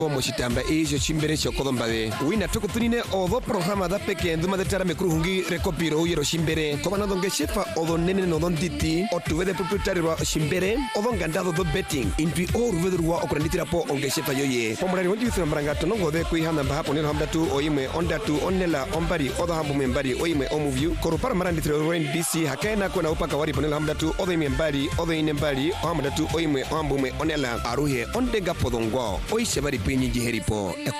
Moshitamba ejo chimbere chokodombabe wina tokutunine odo programa da peke nduma de tara mekruhungi rekopiro yero chimbere komana donge shefa odo nene no don titi otuwe de proprietario wa chimbere odo ngandado do betting inpi o ruvedurwa okuranditira po onge shefa yoye pomurari wonji thira maranga tono ngode kuihana mba hapo nilo hamdatu oyime ondatu onela ombari odo hambu membari oyime omuview korupara maranditira NBC hakaena kona upaka wari ponelo hamdatu odo membari odo inembari hamdatu oyime ombume onela aruhe ondega podongwa oishebari Pinyi Jiheripo